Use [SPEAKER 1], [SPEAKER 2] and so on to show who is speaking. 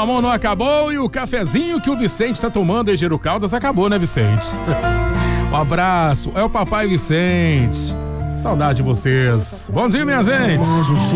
[SPEAKER 1] mamão não acabou e o cafezinho que o Vicente tá tomando em Giro Caldas acabou, né, Vicente? Um abraço, é o papai Vicente. Saudade de vocês. Bom dia, minha gente.